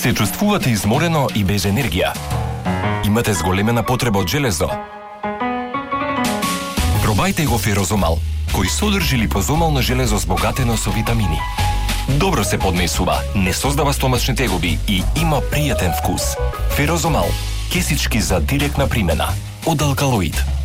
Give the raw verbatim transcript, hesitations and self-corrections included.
Се чувствувате изморено и без енергија? Имате зголемена потреба од железо? Пробајте го Ферозомал, кој содржи липозомално железо збогатено со витамини. Добро се поднесува, не создава стомачни тегоби и има пријатен вкус. Ферозомал, кесички за директна примена. Од Алкалоид.